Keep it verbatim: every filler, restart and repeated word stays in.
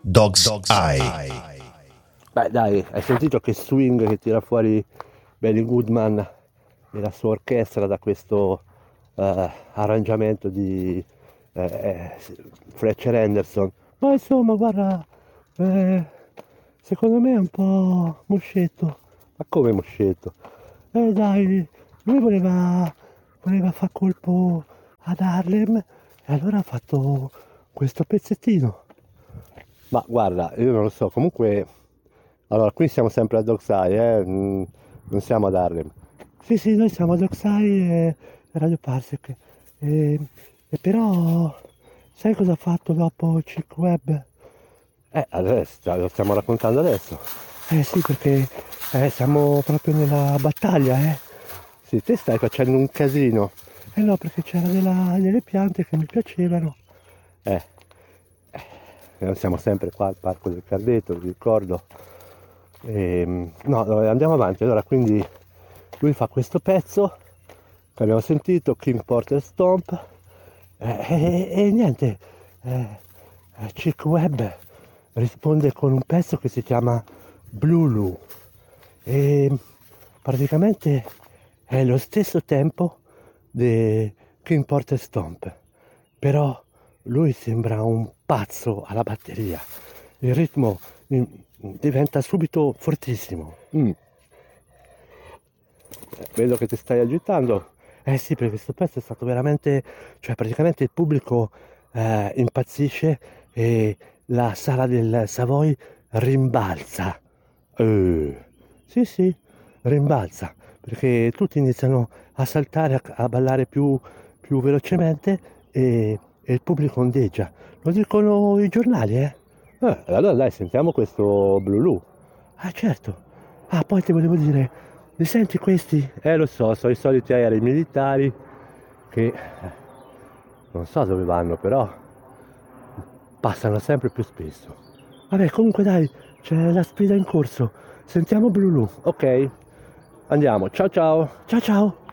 Dog's, Dog's Eye. Eye. Beh dai, hai sentito che swing che tira fuori Benny Goodman e la sua orchestra da questo uh, arrangiamento di eh, eh, Fletcher Henderson. Ma insomma guarda, eh, secondo me è un po' moscetto. Ma come moscetto? Eh dai, lui voleva, voleva far colpo ad Harlem e allora ha fatto questo pezzettino. Ma guarda, io non lo so, comunque, allora qui siamo sempre a Dog's Eye, eh? mm, non siamo ad Harlem. Sì, sì, noi siamo a Dog's Eye e Radio Parsec. E, e però, sai cosa ha fatto dopo Chick Webb? Eh, adesso, lo stiamo raccontando adesso. Eh sì, perché eh, siamo proprio nella battaglia, eh. Sì, te stai facendo un casino. Eh no, perché c'era della, delle piante che mi piacevano. Eh. Noi siamo sempre qua al Parco del Cardeto, vi ricordo. E, no, andiamo avanti. Allora, quindi lui fa questo pezzo che abbiamo sentito, King Porter Stomp, e, e, e niente, eh, Chick Webb risponde con un pezzo che si chiama Blue e praticamente è lo stesso tempo di King Porter Stomp, però lui sembra un pazzo alla batteria, il ritmo diventa subito fortissimo. Mm. Vedo che ti stai agitando. Eh sì, perché questo pezzo è stato veramente, cioè praticamente il pubblico eh, impazzisce e la sala del Savoy rimbalza. Eh, sì, sì, rimbalza, perché tutti iniziano a saltare, a, a ballare più, più velocemente e, e il pubblico ondeggia. Lo dicono i giornali, eh? eh allora dai, sentiamo questo Blue. Ah, certo. Ah, poi ti volevo dire, li senti questi? Eh, lo so, sono i soliti aerei militari che eh, non so dove vanno, però passano sempre più spesso. Vabbè, comunque dai, c'è la sfida in corso. Sentiamo Blue. Ok, andiamo. Ciao ciao. Ciao ciao.